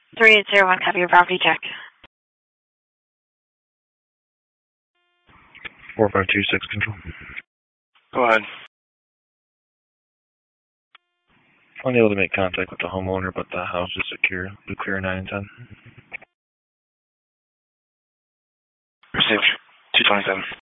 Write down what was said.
3801, copy your property check. 4526 control. Go ahead. Unable to make contact with the homeowner, but the house is secure. Blue clear 9 and 10. Received. 227.